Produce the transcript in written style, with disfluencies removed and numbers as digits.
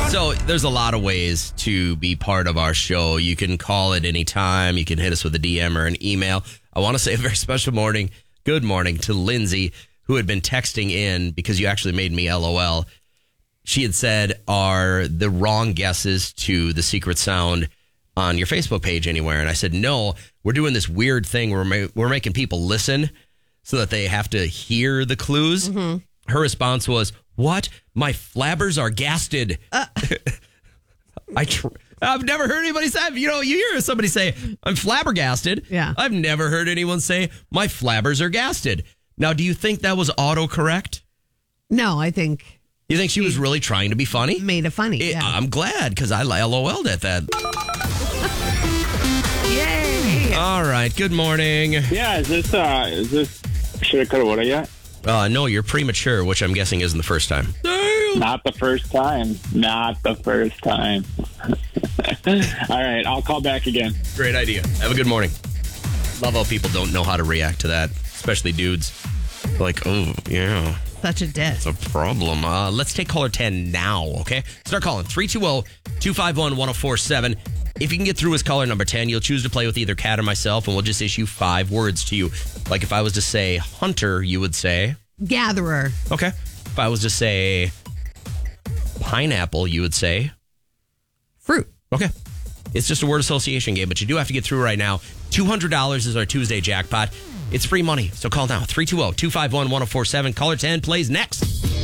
So there's a lot of ways to be part of our show. You can call at any time. You can hit us with a DM or an email. I want to say a very special good morning to Lindsay, who had been texting in because you actually made me LOL. She had said, are the wrong guesses to the secret sound on your Facebook page anywhere? And I said, no, we're doing this weird thing where we're making people listen so that they have to hear the clues. Mm-hmm. Her response was, what? My flabbers are gasted. I've never heard anybody say, you hear somebody say, I'm flabbergasted. Yeah. I've never heard anyone say, my flabbers are gasted. Now, do you think that was autocorrect? No, I think. You think she was really trying to be funny? Made it funny. Yeah. I'm glad because I LOL'd at that. Yay. All right. Good morning. Yeah, is this shoulda, coulda, woulda yet? No, you're premature, which I'm guessing isn't the first time. Not the first time. Not the first time. All right, I'll call back again. Great idea. Have a good morning. Love how people don't know how to react to that, especially dudes. Like, oh, yeah. Such a diss. It's a problem. Let's take caller 10 now, okay? Start calling. 320-251-1047. If you can get through as caller number 10, you'll choose to play with either Kat or myself, and we'll just issue 5 words to you. Like if I was to say hunter, you would say? Gatherer. Okay. If I was to say pineapple, you would say? Fruit. Okay. It's just a word association game, but you do have to get through right now. $200 is our Tuesday jackpot. It's free money, so call now. 320-251-1047. Caller 10 plays next.